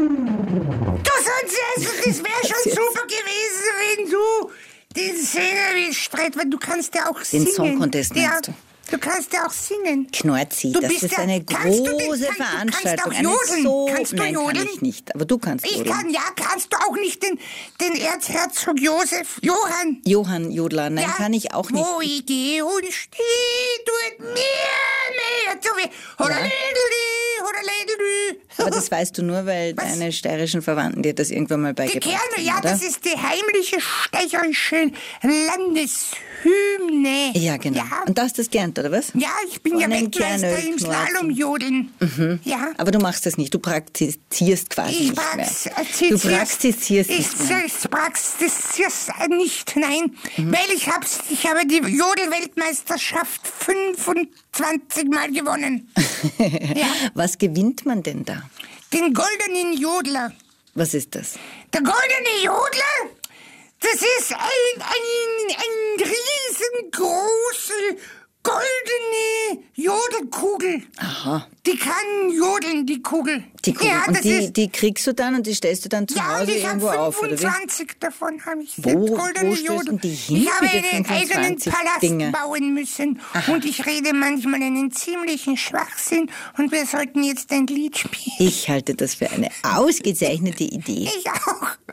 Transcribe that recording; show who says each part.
Speaker 1: Du sonst, also, das wäre schon super gewesen, wenn du den Sänger streit, weil du kannst ja auch singen.
Speaker 2: Den Song Contest meinst du?
Speaker 1: Du kannst ja auch singen.
Speaker 2: Knorzi,
Speaker 1: Du
Speaker 2: das
Speaker 1: bist
Speaker 2: ist
Speaker 1: ja-
Speaker 2: eine
Speaker 1: kannst du
Speaker 2: große
Speaker 1: den-
Speaker 2: Veranstaltung.
Speaker 1: Du kannst auch jodeln. Kannst du
Speaker 2: Nein,
Speaker 1: jodeln?
Speaker 2: kann ich nicht. Aber du kannst
Speaker 1: Ich
Speaker 2: jodeln.
Speaker 1: kann, ja, kannst du auch nicht den Erzherzog Johann?
Speaker 2: Johann Jodler, nein,
Speaker 1: Ja,
Speaker 2: kann ich auch nicht.
Speaker 1: Wo ich gehe und stehe, tut mir mehr zu weh. Oder Lädelü.
Speaker 2: Aber das weißt du nur, weil deine steirischen Verwandten dir das irgendwann mal
Speaker 1: Die
Speaker 2: beigebracht
Speaker 1: Kerne,
Speaker 2: haben,
Speaker 1: ja,
Speaker 2: oder?
Speaker 1: das ist die heimliche steirische Landeshymne.
Speaker 2: Ja, genau.
Speaker 1: Ja,
Speaker 2: Und da hast du das gelernt, oder was?
Speaker 1: ja, ich bin ja
Speaker 2: Von den
Speaker 1: Weltmeister im
Speaker 2: Kernölknorzen.
Speaker 1: Slalomjodeln. Ja.
Speaker 2: Aber du machst das nicht, du praktizierst quasi
Speaker 1: Ich
Speaker 2: nicht mehr. Du praktizierst nicht mehr.
Speaker 1: Ich praktizier's nicht, nein. Weil ich habe die Jodelweltmeisterschaft 25 Mal gewonnen. Ja.
Speaker 2: Was gewinnt man denn da?
Speaker 1: Den goldenen Jodler.
Speaker 2: Was ist das?
Speaker 1: Der goldene Jodler, das ist ein riesengroße goldene Jodelkugel.
Speaker 2: Aha.
Speaker 1: Die kann jodeln, die Kugel.
Speaker 2: Die Kugel.
Speaker 1: Ja,
Speaker 2: und
Speaker 1: das ist,
Speaker 2: die kriegst du dann und die stellst du dann zu
Speaker 1: ja, und
Speaker 2: Hause
Speaker 1: ich habe
Speaker 2: irgendwo auf, oder wie?
Speaker 1: 25 davon, habe ich
Speaker 2: Wo
Speaker 1: goldene
Speaker 2: stellst
Speaker 1: Jodel.
Speaker 2: du die hin,
Speaker 1: Ich habe
Speaker 2: diese
Speaker 1: einen eigenen
Speaker 2: 25
Speaker 1: Palast
Speaker 2: Dinge?
Speaker 1: bauen müssen. Und ich rede manchmal einen ziemlichen Schwachsinn. Und wir sollten jetzt ein Lied spielen.
Speaker 2: Ich halte das für eine ausgezeichnete Idee.
Speaker 1: Ich auch.